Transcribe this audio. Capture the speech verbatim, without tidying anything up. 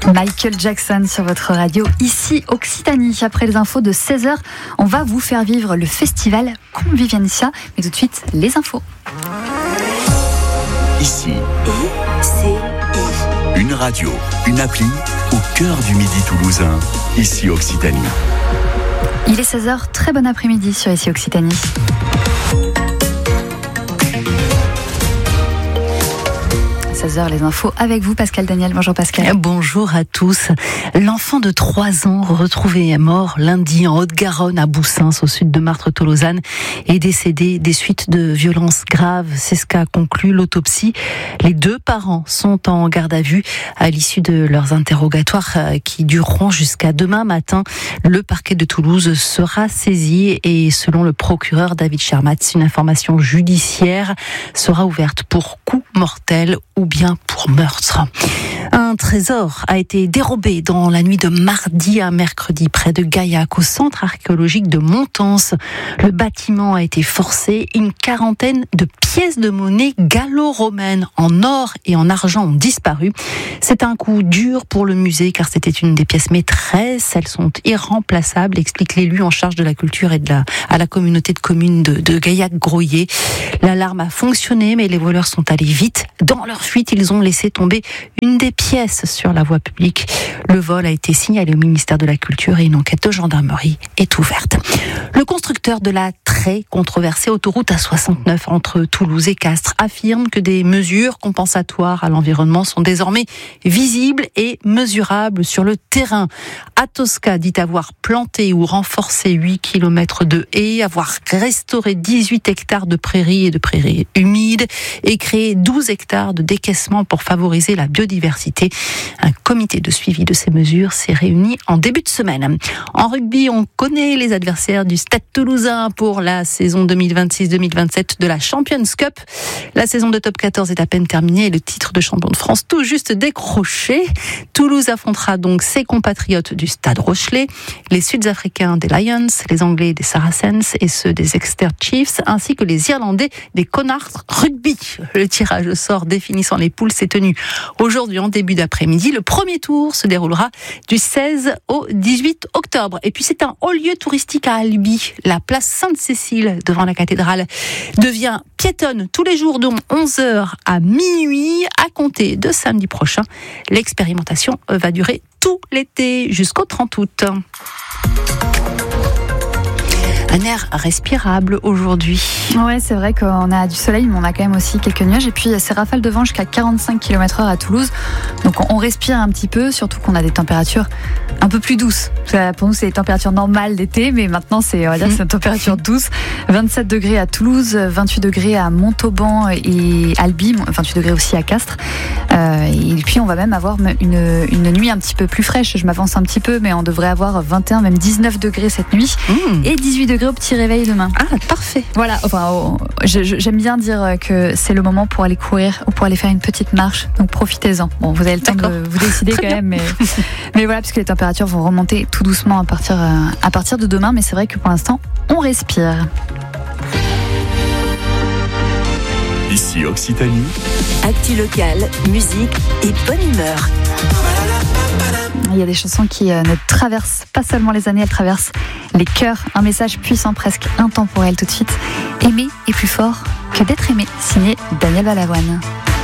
Michael Jackson sur votre radio, ici Occitanie. Après les infos de seize heures, on va vous faire vivre le festival Convivencia. Mais tout de suite, les infos. Ici, I C I. Une radio, une appli au cœur du midi toulousain, ici Occitanie. Il est seize heures, très bon après-midi sur ici Occitanie. seize heures, les infos avec vous, Pascal Daniel. Bonjour Pascal. Bonjour à tous. L'enfant de trois ans retrouvé mort lundi en Haute-Garonne à Boussins, au sud de Martre-Tolosane, est décédé des suites de violences graves. C'est ce qu'a conclu l'autopsie. Les deux parents sont en garde à vue à l'issue de leurs interrogatoires qui dureront jusqu'à demain matin. Le parquet de Toulouse sera saisi et selon le procureur David Chermatz, une information judiciaire sera ouverte pour coup mortel ou bien pour meurtre. Un trésor a été dérobé dans la nuit de mardi à mercredi près de Gaillac, au centre archéologique de Montance. Le bâtiment a été forcé. Une quarantaine de pièces de monnaie gallo-romaines en or et en argent ont disparu. C'est un coup dur pour le musée car c'était une des pièces maîtresses. Elles sont irremplaçables, explique l'élu en charge de la culture et de la, à la communauté de communes de, de Gaillac-Groyer. L'alarme a fonctionné mais les voleurs sont allés vite. Dans leur fuite, ils ont laissé tomber une des pièces sur la voie publique. Le vol a été signalé au ministère de la Culture et une enquête de gendarmerie est ouverte. Le constructeur de la très controversée autoroute A soixante-neuf entre Toulouse et Castres affirme que des mesures compensatoires à l'environnement sont désormais visibles et mesurables sur le terrain. Atosca dit avoir planté ou renforcé huit kilomètres de haies, avoir restauré dix-huit hectares de prairies et de prairies humides et créé douze hectares de décaissement pour favoriser la biodiversité. Un comité de suivi de ces mesures s'est réuni en début de semaine. En rugby, on connaît les adversaires du Stade Toulousain pour la saison deux mille vingt-six deux mille vingt-sept de la Champions Cup. La saison de top quatorze est à peine terminée et le titre de champion de France tout juste décroché. Toulouse affrontera donc ses compatriotes du Stade Rochelet, les Sud-Africains des Lions, les Anglais des Saracens et ceux des Exeter Chiefs, ainsi que les Irlandais des Connards Rugby. Le tirage au sort définissant les poules s'est tenu aujourd'hui en début d'après-midi. Le premier tour se déroulera du seize au dix-huit octobre. Et puis c'est un haut lieu touristique à Albi. La place Sainte-Cécile devant la cathédrale devient piétonne tous les jours de onze heures à minuit à compter de samedi prochain. L'expérimentation va durer tout l'été jusqu'au trente août. Un air respirable aujourd'hui. Ouais, c'est vrai qu'on a du soleil, mais on a quand même aussi quelques nuages. Et puis, ces rafales de vent jusqu'à quarante-cinq kilomètres heure à Toulouse. Donc, on respire un petit peu, surtout qu'on a des températures un peu plus douces. Pour nous, c'est les températures normales d'été, mais maintenant, c'est, on va dire, c'est une température douce. vingt-sept degrés à Toulouse, vingt-huit degrés à Montauban et Albi, vingt-huit degrés aussi à Castres. Euh, et puis, on va même avoir une, une nuit un petit peu plus fraîche. Je m'avance un petit peu, mais on devrait avoir vingt et un, même dix-neuf degrés cette nuit. Mmh. Et dix-huit degrés au petit réveil demain. Ah, parfait. Voilà, enfin, oh, je, je, j'aime bien dire que c'est le moment pour aller courir ou pour aller faire une petite marche, donc profitez-en. Bon, vous avez le temps D'accord. de vous décider quand même, mais, mais voilà, parce que les températures vont remonter tout doucement à partir, à partir de demain, mais c'est vrai que pour l'instant, on respire. Ici Occitanie. Actu locale, musique et bonne humeur. Il y a des chansons qui euh, ne traversent pas seulement les années, elles traversent les cœurs. Un message puissant, presque intemporel tout de suite. Aimer est plus fort que d'être aimé, signé Daniel Balavoine.